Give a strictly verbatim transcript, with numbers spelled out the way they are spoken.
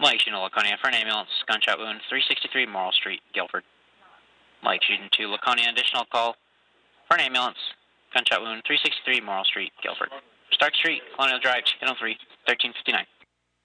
Mike shooting Laconia for an ambulance, gunshot wound, three sixty-three Morrill Street, Guilford. Mike shooting to Laconia, additional call for an ambulance, gunshot wound, three sixty-three Morrill Street, Guilford. Stark Street, Colonial Drive, Chicken oh three, thirteen fifty-nine.